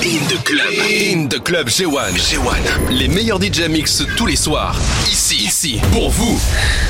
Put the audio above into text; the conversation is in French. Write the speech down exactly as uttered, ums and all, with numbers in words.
In the club. In the club G un. G un. Les meilleurs D J mix tous les soirs. Ici, ici, pour vous.